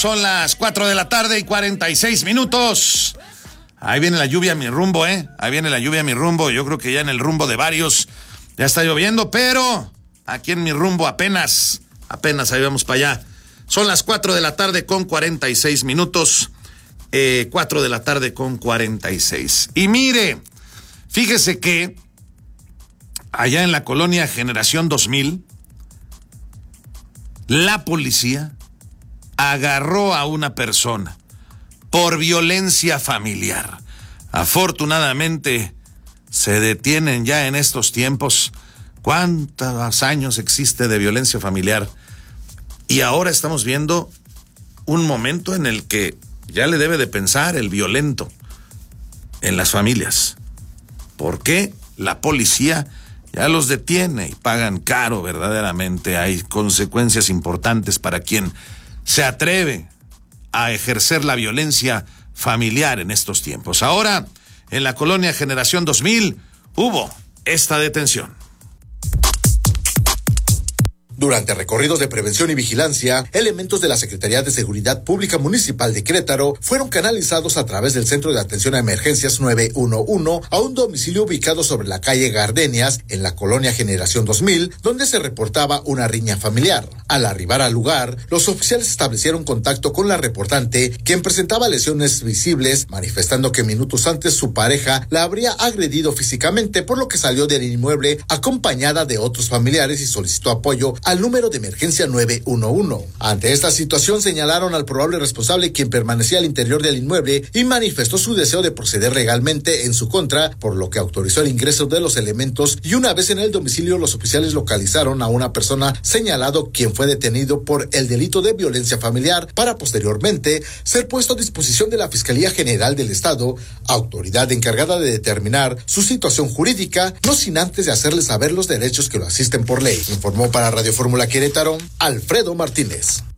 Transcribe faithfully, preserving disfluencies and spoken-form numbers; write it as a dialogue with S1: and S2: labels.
S1: Son las cuatro de la tarde y cuarenta y seis minutos. Ahí viene la lluvia a mi rumbo, ¿eh? Ahí viene la lluvia a mi rumbo. Yo creo que ya en el rumbo de varios ya está lloviendo, pero aquí en mi rumbo apenas, apenas ahí vamos para allá. Son las cuatro de la tarde con cuarenta y seis minutos. Eh, cuatro de la tarde con cuarenta y seis. Y mire, fíjese que allá en la colonia Generación dos mil, la policía agarró a una persona por violencia familiar. Afortunadamente se detienen ya en estos tiempos. ¿Cuántos años existe de violencia familiar? Y ahora estamos viendo un momento en el que ya le debe de pensar el violento en las familias. ¿Por qué la policía ya los detiene y pagan caro verdaderamente? Hay consecuencias importantes para quien se atreve a ejercer la violencia familiar en estos tiempos. Ahora, en la colonia Generación dos mil, hubo esta detención.
S2: Durante recorridos de prevención y vigilancia, elementos de la Secretaría de Seguridad Pública Municipal de Querétaro fueron canalizados a través del Centro de Atención a Emergencias nueve uno uno a un domicilio ubicado sobre la calle Gardenias, en la colonia Generación dos mil, donde se reportaba una riña familiar. Al arribar al lugar, los oficiales establecieron contacto con la reportante, quien presentaba lesiones visibles, manifestando que minutos antes su pareja la habría agredido físicamente, por lo que salió del inmueble acompañada de otros familiares y solicitó apoyo a al número de emergencia nueve uno uno. Ante esta situación señalaron al probable responsable, quien permanecía al interior del inmueble y manifestó su deseo de proceder legalmente en su contra, por lo que autorizó el ingreso de los elementos, y una vez en el domicilio los oficiales localizaron a una persona señalado, quien fue detenido por el delito de violencia familiar, para posteriormente ser puesto a disposición de la Fiscalía General del Estado, autoridad encargada de determinar su situación jurídica, no sin antes de hacerle saber los derechos que lo asisten por ley. Informó para Radio Fórmula Querétaro, Alfredo Martínez.